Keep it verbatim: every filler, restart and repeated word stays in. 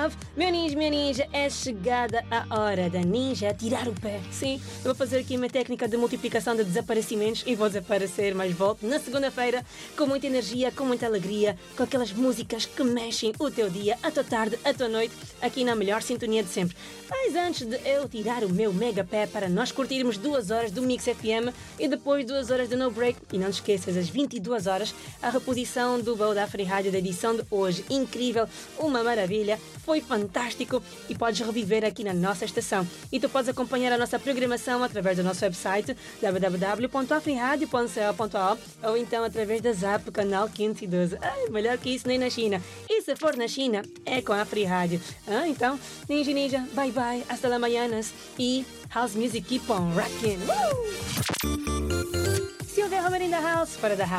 Love. Meu ninja, minha ninja, é chegada a hora da ninja tirar o pé. Sim, eu vou fazer aqui uma técnica de multiplicação de desaparecimentos e vou desaparecer, mas volto na segunda-feira com muita energia, com muita alegria, com aquelas músicas que mexem o teu dia, a tua tarde, a tua noite, aqui na melhor sintonia de sempre. Mas antes de eu tirar o meu mega pé para nós curtirmos duas horas do Mix F M e depois duas horas do No Break, e não te esqueças, às vinte e duas horas, a reposição do Voo da Afri Rádio da edição de hoje. Incrível, uma maravilha, foi fantástico e podes reviver aqui na nossa estação. E tu podes acompanhar a nossa programação através do nosso website w w w ponto afriradio ponto co ponto a u ou então através da Zap, canal quinhentos e doze. Ai, melhor que isso nem na China. E se for na China, é com a Afri Rádio. Ah, então, ninja ninja, bye bye, hasta la mañanas e house music keep on rocking. Woo! Sylvia Homer in the house, para da house.